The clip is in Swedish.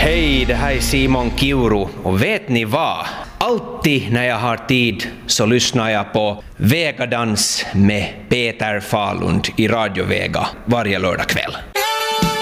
Hej, det här är Simon Kiuru och vet ni vad? Alltid när jag har tid så lyssnar jag på Vegadans med Peter Falund i Radio Vega varje lördagkväll.